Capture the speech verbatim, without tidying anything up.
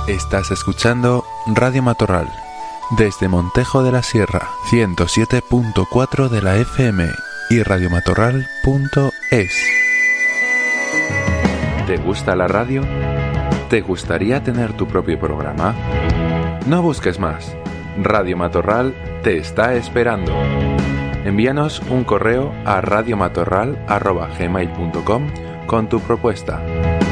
Estás escuchando Radio Matorral, desde Montejo de la Sierra, ciento siete punto cuatro de la F M y radiomatorral punto es. ¿Te gusta la radio? ¿Te gustaría tener tu propio programa? No busques más. Radio Matorral te está esperando. Envíanos un correo a radiomatorral arroba gmail punto com con tu propuesta.